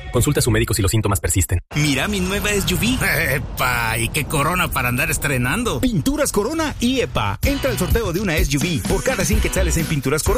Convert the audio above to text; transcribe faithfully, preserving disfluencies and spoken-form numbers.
Consulta a su médico si los síntomas persisten. Mira mi nueva S U V. ¡Epa! ¿Y qué Corona para andar estrenando? Pinturas Corona y E P A. Entra al sorteo de una S U V. Por cada cien quetzales en Pinturas Corona